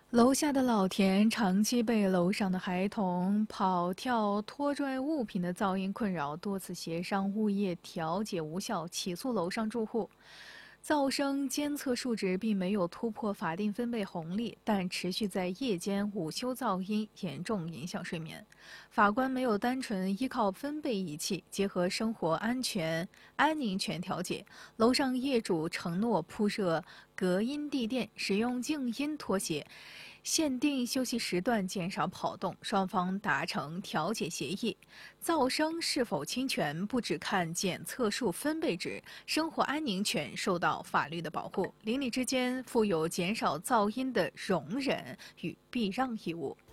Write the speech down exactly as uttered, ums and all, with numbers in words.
楼下的老田长期被楼上的孩童跑跳、拖拽物品的噪音困扰，多次协商物业调解无效，起诉楼上住户。噪声监测数值并没有突破法定分贝红利，但持续在夜间、午休噪音严重影响睡眠。法官没有单纯依靠分贝仪器，结合生活安全、安宁权调解。楼上业主承诺铺设隔音地垫，使用静音拖鞋。限定休息时段，减少跑动，双方达成调解协议。噪声是否侵权，不只看检测数分贝值，生活安宁权受到法律的保护。邻里之间负有减少噪音的容忍与避让义务。